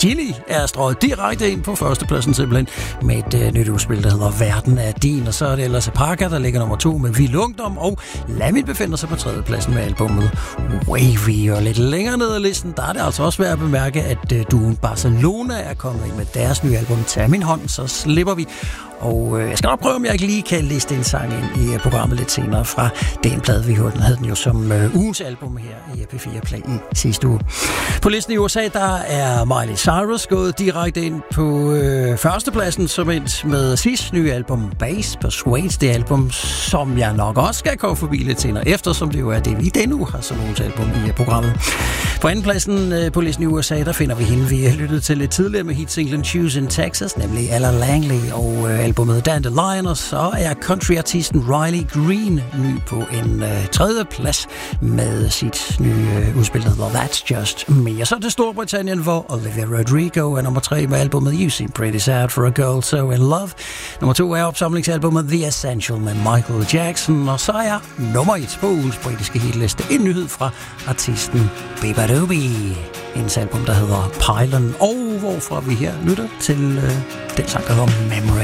Chili er strøget direkte ind på førstepladsen simpelthen med et nyt udspil, der hedder Verden er din. Og så er det ellers Parker, der ligger nummer 2 med Vild Ungdom, og Lamin befinder sig på tredjepladsen med albumet Wavy. Og lidt længere ned ad listen, der er det altså også værd at bemærke, at duoen Barcelona er kommet ind med deres nye album Tag min hånd, så slipper vi. Og jeg skal nok prøve, om jeg ikke lige kan liste en sang ind i programmet lidt senere fra den plade, vi hørte. Den havde den jo som ugens album her i P4 Play i sidste uge. På listen i USA, der er Miley Cyrus gået direkte ind på førstepladsen, som et med sidste nye album Bass Persuades, det album, som jeg nok også skal komme forbi lidt senere, eftersom det jo er det, vi denne uge har som ugens album i programmet. På andenpladsen på listen i USA, der finder vi hende, vi har lyttet til lidt tidligere med hitsinglen Choose in Texas, nemlig Ella Langley, og albumet Dandelion, og så er countryartisten Riley Green ny på en tredje plads med sit nye udspil, der hedder That's Just Me. Og så til Storbritannien, hvor Olivia Rodrigo er nummer 3 med albumet You Seem Pretty Sad for a Girl So in Love. Nummer 2 er opsamlingsalbumet The Essential med Michael Jackson, og så er nummer 1 på ugens britiske hitliste en nyhed fra artisten Bebadoobee. Hendes album, der hedder Pylon, og hvorfra vi her lytter til den sang, der hedder Memory.